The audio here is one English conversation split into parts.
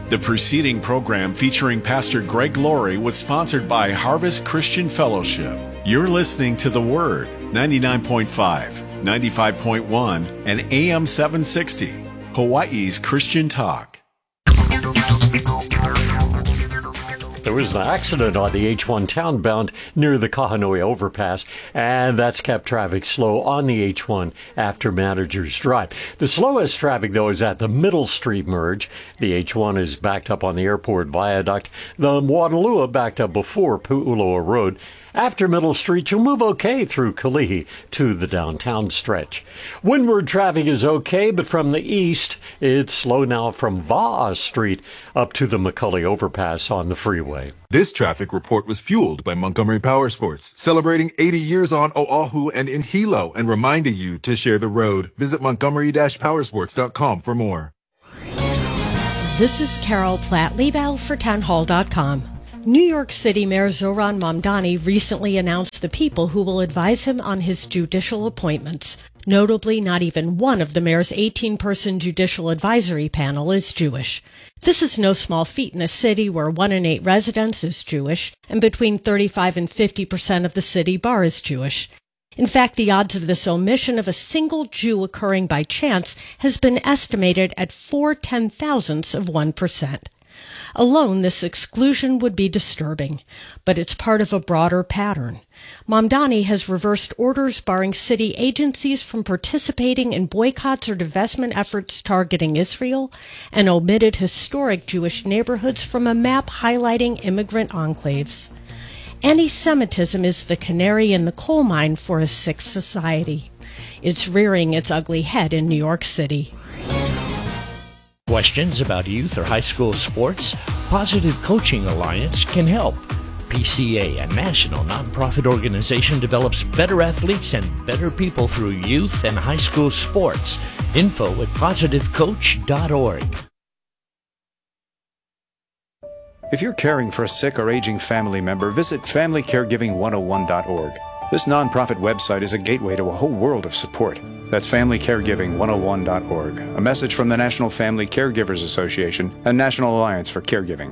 The preceding program featuring Pastor Greg Laurie was sponsored by Harvest Christian Fellowship. You're listening to The Word, 99.5, 95.1, and AM 760, Hawaii's Christian Talk. There was an accident on the H1 townbound near the Kahanoi overpass, and that's kept traffic slow on the H1 after Manager's Drive. The slowest traffic, though, is at the Middle Street merge. The H1 is backed up on the airport viaduct. The Watalua backed up before Pu'uloa Road. After Middle Street, you'll move okay through Kalihi to the downtown stretch. Windward traffic is okay, but from the east, it's slow now from Va'a Street up to the McCully overpass on the freeway. This traffic report was fueled by Montgomery Power Sports, celebrating 80 years on Oahu and in Hilo and reminding you to share the road. Visit montgomery-powersports.com for more. This is Carol Platt-Liebau for townhall.com. New York City Mayor Zohran Mamdani recently announced the people who will advise him on his judicial appointments. Notably, not even one of the mayor's 18-person judicial advisory panel is Jewish. This is no small feat in a city where 1 in 8 residents is Jewish, and between 35 and 50% of the city bar is Jewish. In fact, the odds of this omission of a single Jew occurring by chance has been estimated at 4/10,000ths of 1%. Alone, this exclusion would be disturbing, but it's part of a broader pattern. Mamdani has reversed orders barring city agencies from participating in boycotts or divestment efforts targeting Israel and omitted historic Jewish neighborhoods from a map highlighting immigrant enclaves. Anti-Semitism is the canary in the coal mine for a sick society. It's rearing its ugly head in New York City. Questions about youth or high school sports? Positive Coaching Alliance can help. PCA, a national nonprofit organization, develops better athletes and better people through youth and high school sports. Info at positivecoach.org. If you're caring for a sick or aging family member, visit FamilyCaregiving101.org. This nonprofit website is a gateway to a whole world of support. That's FamilyCaregiving101.org, a message from the National Family Caregivers Association and National Alliance for Caregiving.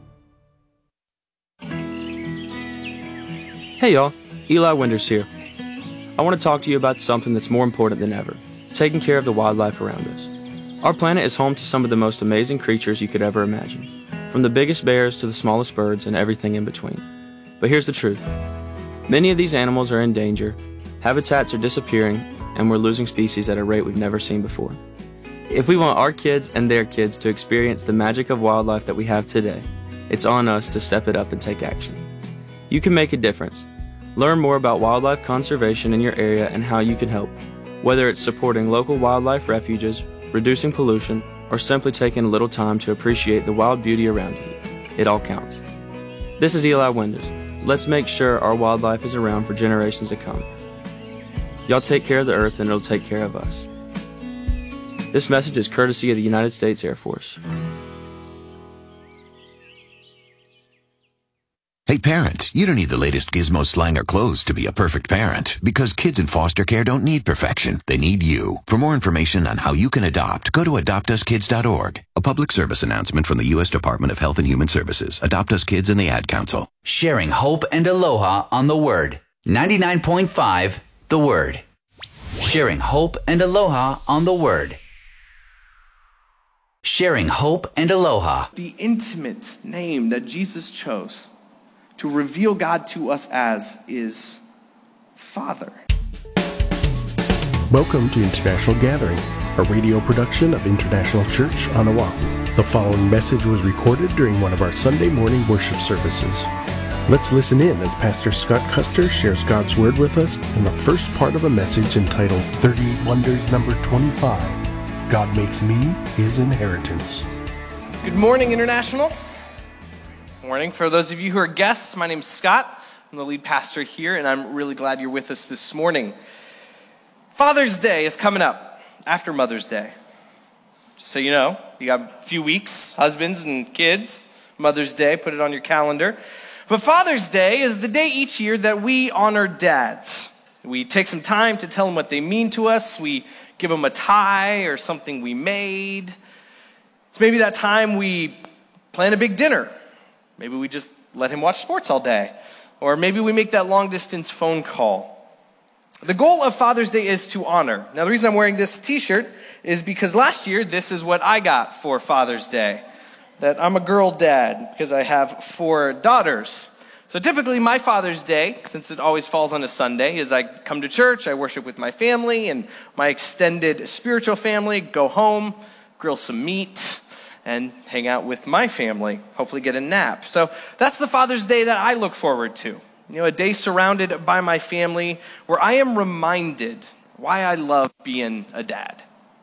Hey y'all, Eli Winders here. I want to talk to you about something that's more important than ever, taking care of the wildlife around us. Our planet is home to some of the most amazing creatures you could ever imagine, from the biggest bears to the smallest birds and everything in between. But here's the truth. Many of these animals are in danger, habitats are disappearing, and we're losing species at a rate we've never seen before. If we want our kids and their kids to experience the magic of wildlife that we have today, it's on us to step it up and take action. You can make a difference. Learn more about wildlife conservation in your area and how you can help, whether it's supporting local wildlife refuges, reducing pollution, or simply taking a little time to appreciate the wild beauty around you. It all counts. This is Eli Winders. Let's make sure our wildlife is around for generations to come. Y'all take care of the earth and it'll take care of us. This message is courtesy of the United States Air Force. Hey parents, you don't need the latest gizmo, slang, or clothes to be a perfect parent, because kids in foster care don't need perfection. They need you. For more information on how you can adopt, go to adoptuskids.org. A public service announcement from the U.S. Department of Health and Human Services, Adopt Us Kids, and the Ad Council. Sharing hope and aloha on The Word. 99.5, The Word. Sharing hope and aloha on The Word. Sharing hope and aloha. The intimate name that Jesus chose to reveal God to us as is Father. Welcome to International Gathering, a radio production of International Church on Oahu. The following message was recorded during one of our Sunday morning worship services. Let's listen in as Pastor Scott Custer shares God's Word with us in the first part of a message entitled 38 Wonders number 25, God Makes Me His Inheritance. Good morning, International. Morning. For those of you who are guests, my name's Scott. I'm the lead pastor here, and I'm really glad you're with us this morning. Father's Day is coming up after Mother's Day. Just so you know, you got a few weeks, husbands and kids. Mother's Day, put it on your calendar. But Father's Day is the day each year that we honor dads. We take some time to tell them what they mean to us. We give them a tie or something we made. It's maybe that time we plan a big dinner. Maybe we just let him watch sports all day. Or maybe we make that long-distance phone call. The goal of Father's Day is to honor. Now, the reason I'm wearing this t-shirt is because last year, this is what I got for Father's Day. That I'm a girl dad because I have 4 daughters. So typically my Father's Day, since it always falls on a Sunday, is I come to church, I worship with my family and my extended spiritual family, go home, grill some meat, and hang out with my family, hopefully get a nap. So that's the Father's Day that I look forward to. A day surrounded by my family where I am reminded why I love being a dad.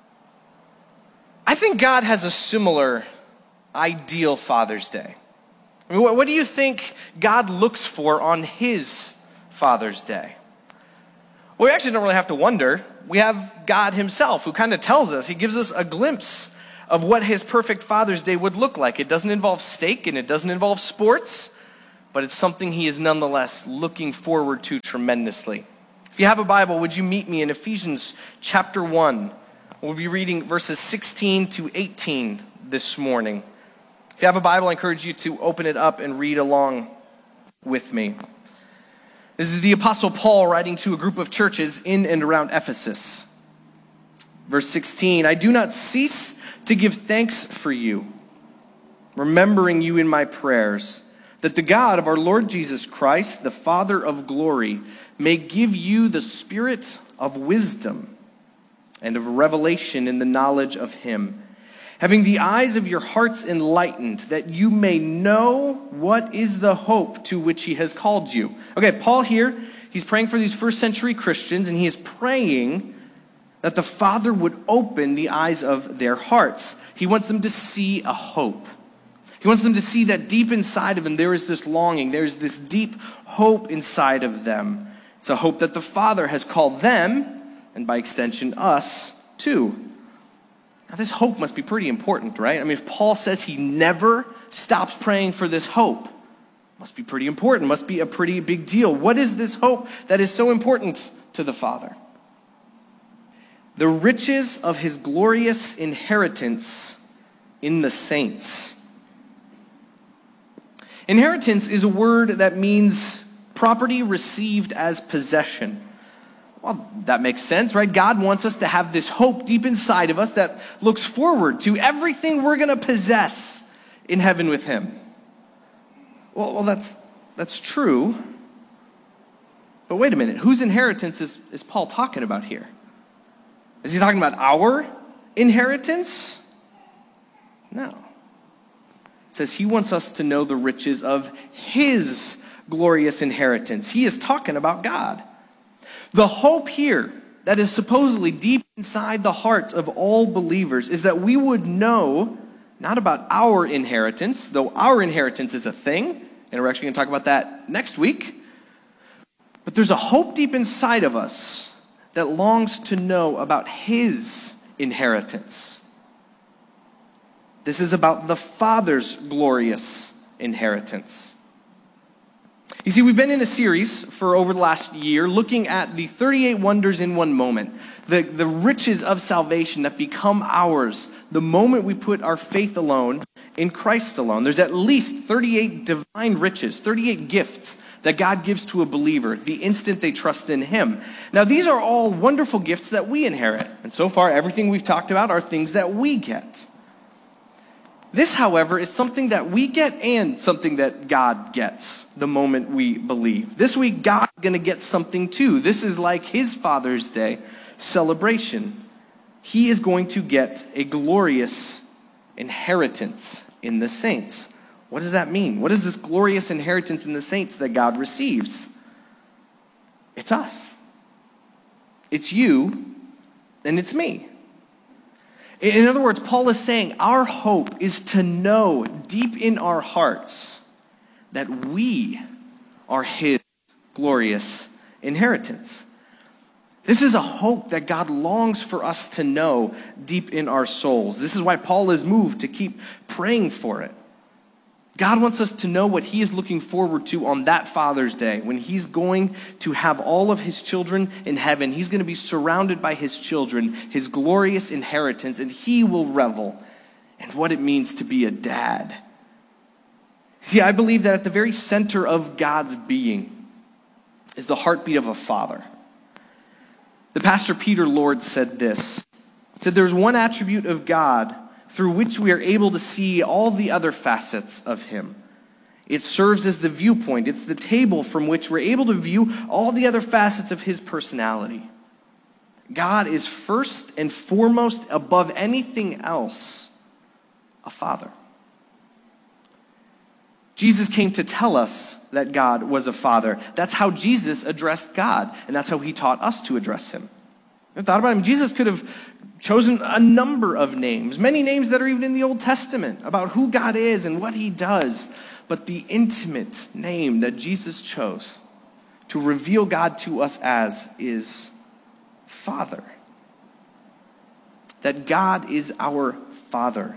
I think God has a similar ideal Father's Day. I mean, what do you think God looks for on his Father's Day? Well, we actually don't really have to wonder. We have God himself who kind of tells us, he gives us a glimpse of what his perfect Father's Day would look like. It doesn't involve steak and it doesn't involve sports, but it's something he is nonetheless looking forward to tremendously. If you have a Bible, would you meet me in Ephesians chapter 1? We'll be reading verses 16 to 18 this morning. If you have a Bible, I encourage you to open it up and read along with me. This is the Apostle Paul writing to a group of churches in and around Ephesus. Verse 16, I do not cease to give thanks for you, remembering you in my prayers, that the God of our Lord Jesus Christ, the Father of glory, may give you the spirit of wisdom and of revelation in the knowledge of him, having the eyes of your hearts enlightened, that you may know what is the hope to which he has called you. Okay, Paul here, he's praying for these first century Christians, and he is praying that the Father would open the eyes of their hearts. He wants them to see a hope. He wants them to see that deep inside of them there is this longing, there is this deep hope inside of them. It's a hope that the Father has called them, and by extension us, too. Now this hope must be pretty important, right? I mean, if Paul says he never stops praying for this hope, it must be pretty important, must be a pretty big deal. What is this hope that is so important to the Father? The riches of his glorious inheritance in the saints. Inheritance is a word that means property received as possession. Well, that makes sense, right? God wants us to have this hope deep inside of us that looks forward to everything we're going to possess in heaven with him. Well, that's true. But wait a minute. Whose inheritance is Paul talking about here? Is he talking about our inheritance? No. It says he wants us to know the riches of his glorious inheritance. He is talking about God. The hope here that is supposedly deep inside the hearts of all believers is that we would know not about our inheritance, though our inheritance is a thing, and we're actually going to talk about that next week, but there's a hope deep inside of us that longs to know about his inheritance. This is about the Father's glorious inheritance. You see, we've been in a series for over the last year looking at the 38 wonders in one moment, the riches of salvation that become ours the moment we put our faith alone in Christ alone. There's at least 38 divine riches, 38 gifts that God gives to a believer the instant they trust in him. Now, these are all wonderful gifts that we inherit. And so far, everything we've talked about are things that we get. This, however, is something that we get and something that God gets the moment we believe. This week, God's going to get something too. This is like his Father's Day celebration. He is going to get a glorious inheritance in the saints. What does that mean? What is this glorious inheritance in the saints that God receives? It's us. It's you, and it's me. In other words, Paul is saying our hope is to know deep in our hearts that we are his glorious inheritance. This is a hope that God longs for us to know deep in our souls. This is why Paul is moved to keep praying for it. God wants us to know what he is looking forward to on that Father's Day, when he's going to have all of his children in heaven. He's going to be surrounded by his children, his glorious inheritance, and he will revel in what it means to be a dad See, I believe that at the very center of God's being is the heartbeat of a father. The pastor Peter Lord said this. He said, there's one attribute of God through which we are able to see all the other facets of him. It serves as the viewpoint. It's the table from which we're able to view all the other facets of his personality. God is first and foremost, above anything else, a father. Jesus came to tell us that God was a father. That's how Jesus addressed God, and that's how he taught us to address him. I thought about him. Jesus could have chosen a number of names, many names that are even in the Old Testament, about who God is and what he does. But the intimate name that Jesus chose to reveal God to us as is Father. That God is our Father.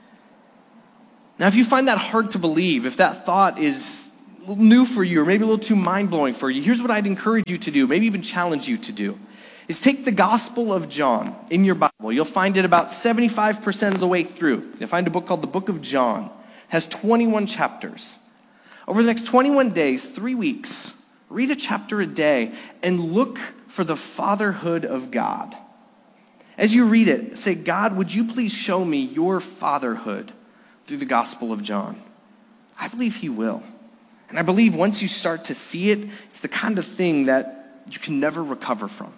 Now, if you find that hard to believe, if that thought is new for you or maybe a little too mind-blowing for you, here's what I'd encourage you to do, maybe even challenge you to do, is take the Gospel of John in your Bible. You'll find it about 75% of the way through. You'll find a book called the Book of John. It has 21 chapters. Over the next 21 days, 3 weeks, read a chapter a day and look for the fatherhood of God. As you read it, say, God, would you please show me your fatherhood through the Gospel of John? I believe he will. And I believe once you start to see it, it's the kind of thing that you can never recover from.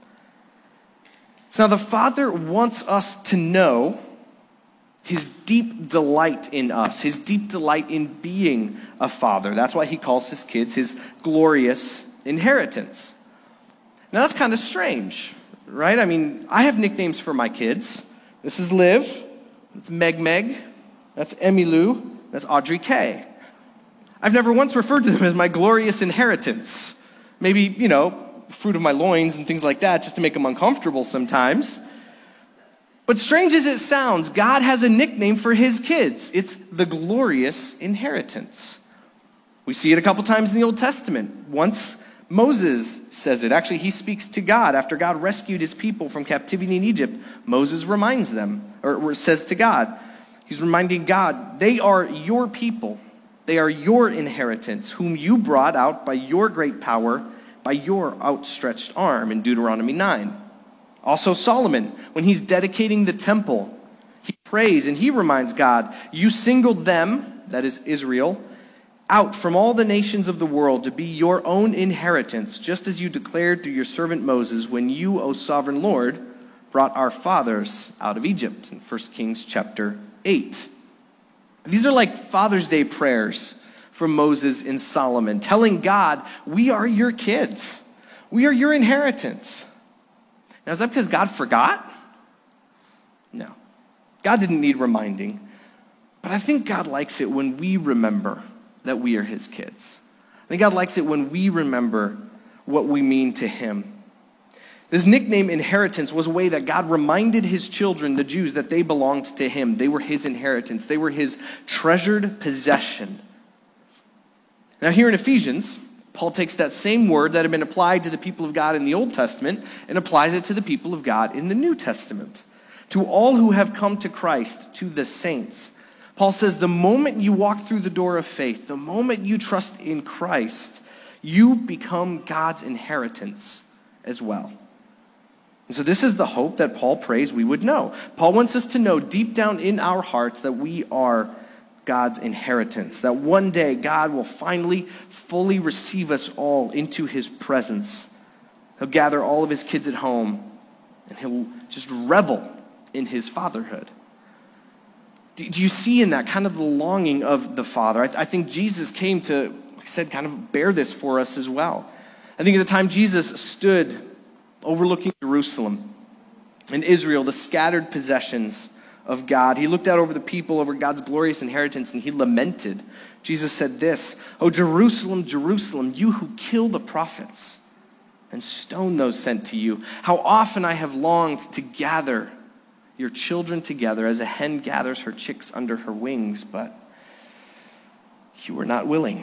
So now the Father wants us to know his deep delight in us, his deep delight in being a father. That's why he calls his kids his glorious inheritance. Now that's kind of strange, right? I mean, I have nicknames for my kids. This is Liv, that's Meg, that's Emmylou, that's Audrey K. I've never once referred to them as my glorious inheritance. Maybe, fruit of my loins and things like that, just to make them uncomfortable sometimes. But strange as it sounds, God has a nickname for his kids. It's the glorious inheritance. We see it a couple times in the Old Testament. Once Moses says it. Actually, he speaks to God. After God rescued his people from captivity in Egypt, Moses reminds them, or says to God, he's reminding God, they are your people. They are your inheritance, whom you brought out by your great power, by your outstretched arm, in Deuteronomy 9. Also Solomon, when he's dedicating the temple, he prays and he reminds God, you singled them, that is Israel, out from all the nations of the world to be your own inheritance, just as you declared through your servant Moses when you, O sovereign Lord, brought our fathers out of Egypt, in 1 Kings chapter 8. These are like Father's Day prayers from Moses and Solomon, telling God, we are your kids. We are your inheritance. Now, is that because God forgot? No. God didn't need reminding. But I think God likes it when we remember that we are his kids. I think God likes it when we remember what we mean to him. This nickname inheritance was a way that God reminded his children, the Jews, that they belonged to him. They were his inheritance. They were his treasured possession. Now here in Ephesians, Paul takes that same word that had been applied to the people of God in the Old Testament and applies it to the people of God in the New Testament. To all who have come to Christ, to the saints. Paul says the moment you walk through the door of faith, the moment you trust in Christ, you become God's inheritance as well. And so this is the hope that Paul prays we would know. Paul wants us to know deep down in our hearts that we are God's inheritance, that one day God will finally fully receive us all into his presence. He'll gather all of his kids at home and he'll just revel in his fatherhood. Do you see in that kind of the longing of the Father? I think Jesus came to, like I said, kind of bear this for us as well. I think at the time Jesus stood overlooking Jerusalem and Israel, the scattered possessions of God, he looked out over the people, over God's glorious inheritance, and he lamented. Jesus said this, "O Jerusalem, Jerusalem, you who kill the prophets and stone those sent to you, how often I have longed to gather your children together as a hen gathers her chicks under her wings, but you were not willing."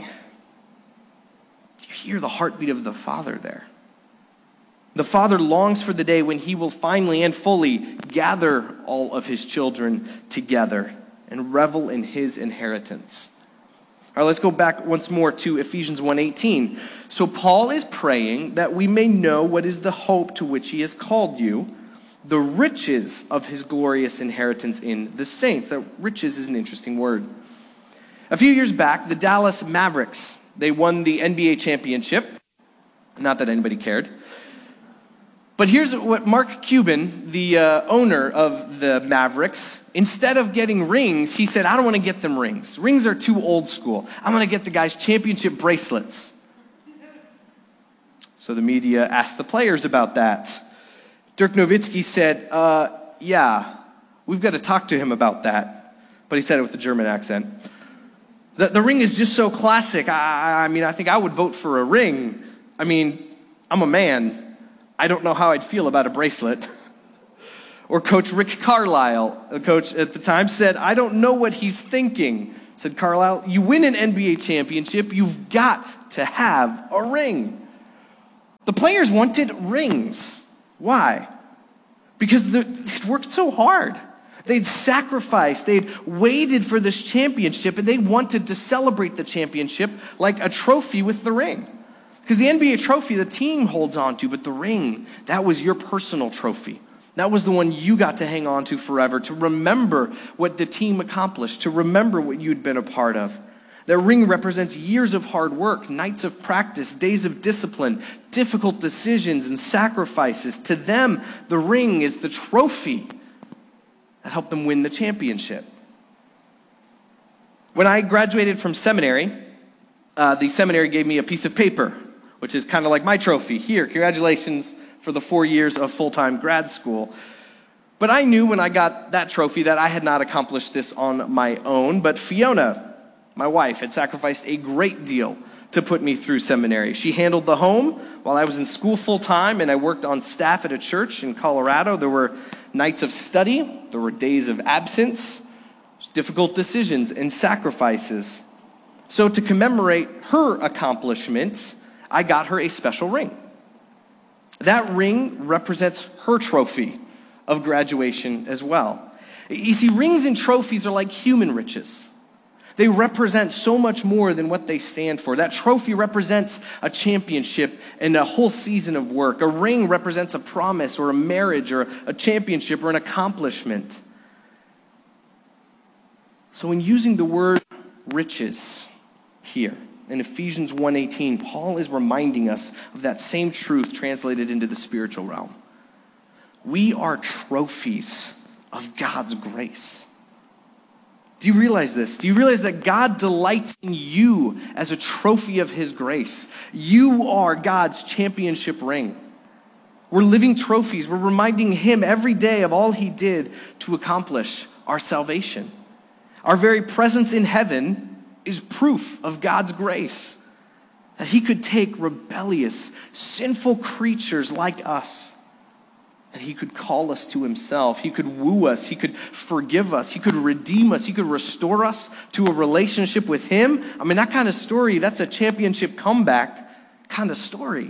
You hear the heartbeat of the Father there. The Father longs for the day when he will finally and fully gather all of his children together and revel in his inheritance. All right, let's go back once more to Ephesians 1:18. So Paul is praying that we may know what is the hope to which he has called you, the riches of his glorious inheritance in the saints. That riches is an interesting word. A few years back, the Dallas Mavericks, they won the NBA championship. Not that anybody cared. But here's what Mark Cuban, the owner of the Mavericks, instead of getting rings, he said, I don't want to get them rings. Rings are too old school. I'm going to get the guys championship bracelets. So the media asked the players about that. Dirk Nowitzki said, yeah, we've got to talk to him about that. But he said it with a German accent. The ring is just so classic. I mean, I think I would vote for a ring. I mean, I'm a man. I don't know how I'd feel about a bracelet. Or Coach Rick Carlisle, the coach at the time, said, I don't know what he's thinking. Said Carlisle, you win an NBA championship, you've got to have a ring. The players wanted rings. Why? Because they'd worked so hard. They'd sacrificed, they'd waited for this championship, and they wanted to celebrate the championship like a trophy with the ring. Because the NBA trophy, the team holds on to, but the ring, that was your personal trophy. That was the one you got to hang on to forever, to remember what the team accomplished, to remember what you'd been a part of. That ring represents years of hard work, nights of practice, days of discipline, difficult decisions and sacrifices. To them, the ring is the trophy that helped them win the championship. When I graduated from seminary, the seminary gave me a piece of paper, which is kind of like my trophy. Here, congratulations for the 4 years of full-time grad school. But I knew when I got that trophy that I had not accomplished this on my own, but Fiona, my wife, had sacrificed a great deal to put me through seminary. She handled the home while I was in school full-time, and I worked on staff at a church in Colorado. There were nights of study, there were days of absence, difficult decisions and sacrifices. So to commemorate her accomplishments, I got her a special ring. That ring represents her trophy of graduation as well. You see, rings and trophies are like human riches. They represent so much more than what they stand for. That trophy represents a championship and a whole season of work. A ring represents a promise or a marriage or a championship or an accomplishment. So when using the word riches here in Ephesians 1:18, Paul is reminding us of that same truth translated into the spiritual realm. We are trophies of God's grace. Do you realize this? Do you realize that God delights in you as a trophy of his grace? You are God's championship ring. We're living trophies. We're reminding him every day of all he did to accomplish our salvation. Our very presence in heaven is proof of God's grace. That he could take rebellious, sinful creatures like us, and he could call us to himself. He could woo us. He could forgive us. He could redeem us. He could restore us to a relationship with him. I mean, that kind of story, that's a championship comeback kind of story.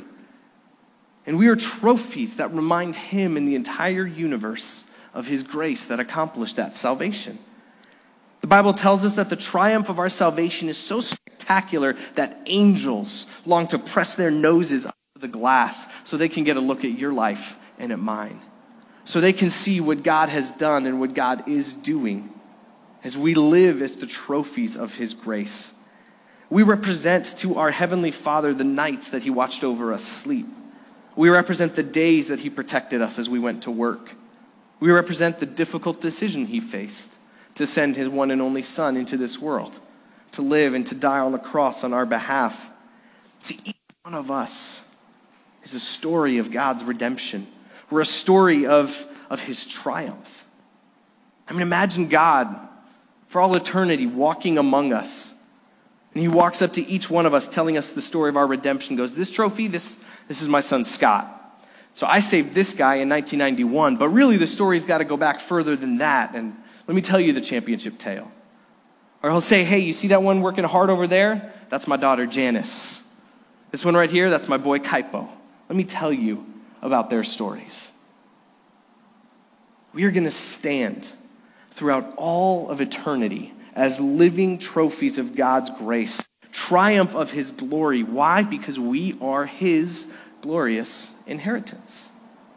And we are trophies that remind him and the entire universe of his grace that accomplished that salvation. The Bible tells us that the triumph of our salvation is so spectacular that angels long to press their noses under the glass so they can get a look at your life and at mine. So they can see what God has done and what God is doing as we live as the trophies of his grace. We represent to our Heavenly Father the nights that he watched over us sleep. We represent the days that he protected us as we went to work. We represent the difficult decision he faced to send his one and only Son into this world, to live and to die on the cross on our behalf. See, each one of us is a story of God's redemption. We're a story of his triumph. I mean, imagine God for all eternity walking among us. And he walks up to each one of us telling us the story of our redemption. Goes, this trophy, this is my son Scott. So I saved this guy in 1991. But really the story's got to go back further than that. And let me tell you the championship tale. Or he'll say, hey, you see that one working hard over there? That's my daughter Janice. This one right here, that's my boy Kaipo. Let me tell you about their stories. We are going to stand throughout all of eternity as living trophies of God's grace, triumph of his glory. Why? Because we are his glorious inheritance.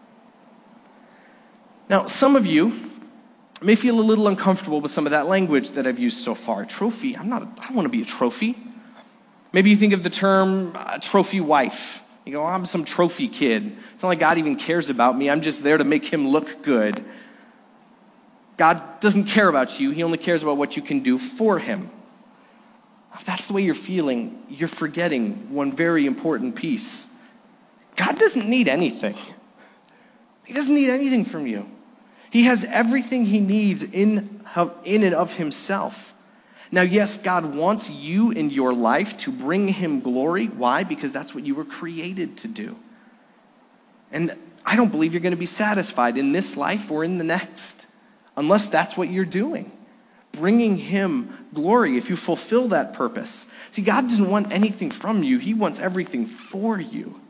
Now, some of you may feel a little uncomfortable with some of that language that I've used so far. Trophy, I don't want to be a trophy. Maybe you think of the term trophy wife. You go, I'm some trophy kid. It's not like God even cares about me. I'm just there to make him look good. God doesn't care about you. He only cares about what you can do for him. If that's the way you're feeling, you're forgetting one very important piece. God doesn't need anything. He doesn't need anything from you. He has everything he needs in and of himself. Now, yes, God wants you in your life to bring him glory. Why? Because that's what you were created to do. And I don't believe you're going to be satisfied in this life or in the next unless that's what you're doing. Bringing him glory if you fulfill that purpose. See, God doesn't want anything from you. He wants everything for you.